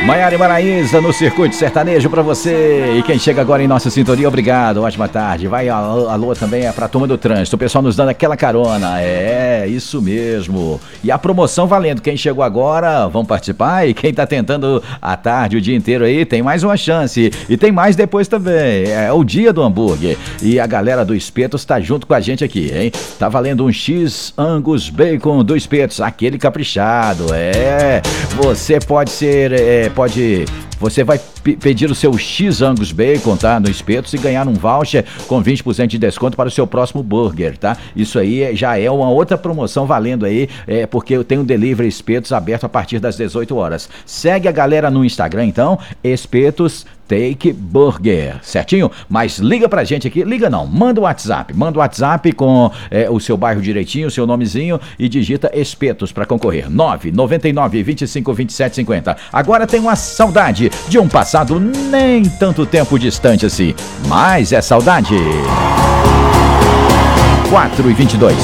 Maiara e Maraísa no Circuito Sertanejo pra você. E quem chega agora em nossa sintonia, obrigado, ótima tarde. Vai, alô também é pra turma do trânsito, o pessoal nos dando aquela carona. É, isso mesmo. E a promoção valendo, quem chegou agora, vão participar. E quem tá tentando a tarde, o dia inteiro aí, tem mais uma chance. E tem mais depois também. É o dia do hambúrguer. E a galera do Espetos tá junto com a gente aqui, hein? Tá valendo um X Angus Bacon do Espetos, aquele caprichado. É, você pode ser... Você vai pedir o seu X Angus Bacon, tá? No Espetos e ganhar um voucher com 20% de desconto para o seu próximo burger, tá? Isso aí já é uma outra promoção valendo aí, porque eu tenho um Delivery Espetos aberto a partir das 18 horas. Segue a galera no Instagram, então, Espetos Take Burger, certinho? Mas liga pra gente aqui, liga não, manda o WhatsApp com o seu bairro direitinho, o seu nomezinho e digita Espetos pra concorrer, 999-25-27-50. Agora tem uma saudade de um passado nem tanto tempo distante assim, mas é saudade. 4:22.